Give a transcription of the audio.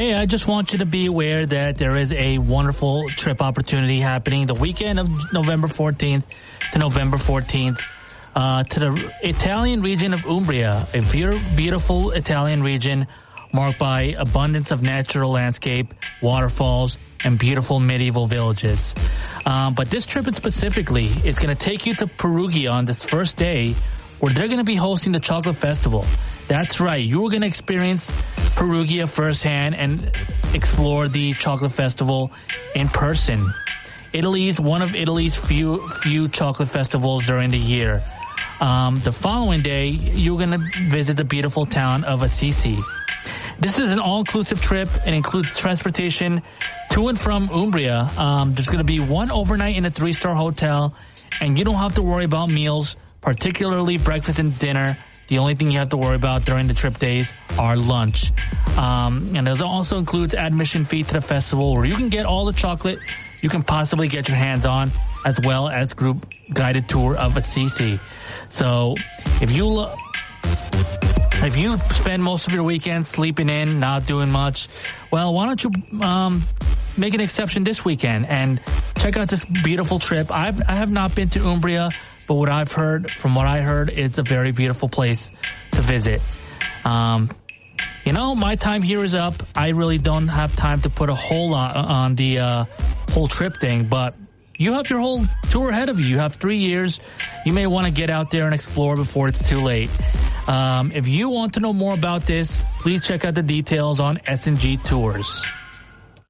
Hey, I just want you to be aware that there is a wonderful trip opportunity happening the weekend of November 14th to November 14th to the Italian region of Umbria, a beautiful Italian region marked by abundance of natural landscape, waterfalls, and beautiful medieval villages. But this trip specifically is going to take you to Perugia on this first day, where they're going to be hosting the Chocolate Festival. That's right, you're going to experience Perugia firsthand and explore the Chocolate Festival in person. One of Italy's few chocolate festivals during the year. The following day, you're going to visit the beautiful town of Assisi. This is an all-inclusive trip. It includes transportation to and from Umbria. There's going to be one overnight in a 3-star hotel, and you don't have to worry about meals, particularly breakfast and dinner. The only thing you have to worry about during the trip days are lunch. And it also includes admission fee to the festival, where you can get all the chocolate you can possibly get your hands on, as well as group guided tour of Assisi. So if you spend most of your weekends sleeping in, not doing much, well, why don't you make an exception this weekend and check out this beautiful trip. I have not been to Umbria, but what I heard, it's a very beautiful place to visit. My time here is up. I really don't have time to put a whole lot on the whole trip thing, but you have your whole tour ahead of you. You have 3 years. You may want to get out there and explore before it's too late. If you want to know more about this, please check out the details on S&G Tours.